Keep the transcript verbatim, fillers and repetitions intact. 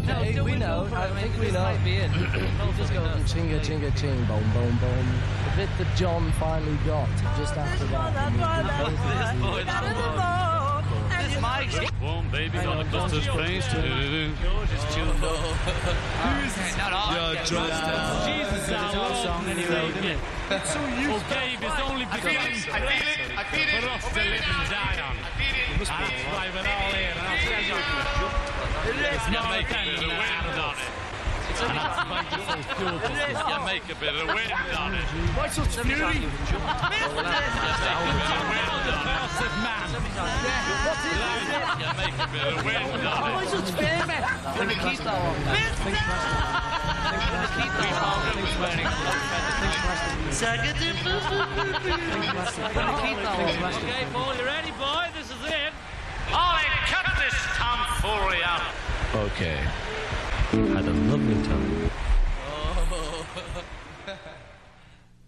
okay, no, we we know. go I it, think mate, we this know. might be it. We'll just go from chinga chinga ching, boom boom boom. The bit that John finally got just after that. This might be Warm babies on a custard face. George's tune though. Who's not all? Yeah, John. Jesus, it's our song anyway, isn't it? It's so useful. Well, Gabe is only beginning I feel it, I feel it. for us to live and die on. I feel it. That's why we're all here. And I'll tell you, it's not a bit of wind on it. And that's beautiful fuel. You make a bit of wind on it. Why such fury? You make a bit of wind on it. Man. You make a bit of wind on it. Why such fury? Let me keep that one. Let me keep that one. Let me keep that one. Okay, Paul, you ready, boy? This is it. Ollie, cut this tomfoolery out. Okay. Had a lovely time.